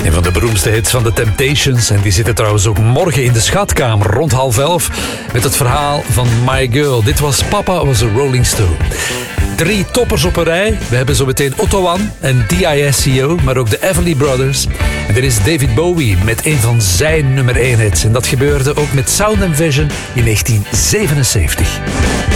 Een van de beroemdste hits van The Temptations. En die zitten trouwens ook morgen in de schatkamer rond 10:30 met het verhaal van My Girl. Dit was Papa Was a Rolling Stone. 3 toppers op een rij. We hebben zo meteen Otto One en D.I.S.C.O., maar ook de Everly Brothers. En er is David Bowie met een van zijn nummer 1 hits. En dat gebeurde ook met Sound & Vision in 1977.